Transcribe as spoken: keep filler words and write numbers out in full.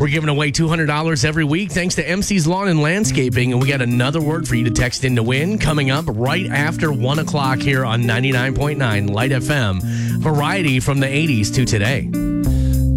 We're giving away two hundred dollars every week thanks to M C's Lawn and Landscaping. And we got another word for you to text in to win coming up right after one o'clock here on ninety-nine point nine Light F M. Variety from the eighties to today.